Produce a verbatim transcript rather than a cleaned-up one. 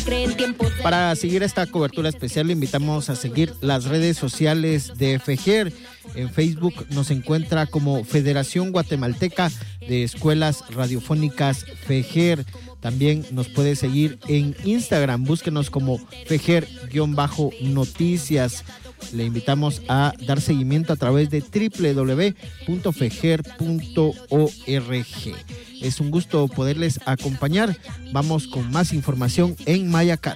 Para seguir esta cobertura especial le invitamos a seguir las redes sociales de FEGER. En Facebook nos encuentra como Federación Guatemalteca de Escuelas Radiofónicas FEGER. También nos puede seguir en Instagram, búsquenos como FEGER-noticias. Le invitamos a dar seguimiento a través de doble u doble u doble u punto feger punto org. Es un gusto poderles acompañar. Vamos con más información en Mayacat.